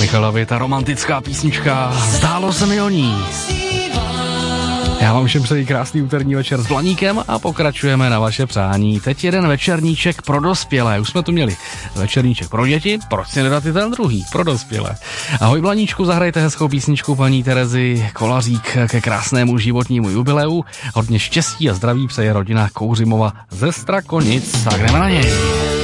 Michalovi, ta romantická písnička Zdálo se mi o ní. Já vám všem přeji krásný úterní večer s Blaníkem a pokračujeme na vaše přání. Teď jeden večerníček pro dospělé. Už jsme tu měli večerníček pro děti, proč si nedat i ten druhý, pro dospělé. Ahoj Blaníčku, zahrajte hezkou písničku paní Terezy Kolařík ke krásnému životnímu jubileu. Hodně štěstí a zdraví přeje rodina Kouřimova ze Strakonic. Tak jdeme na něj.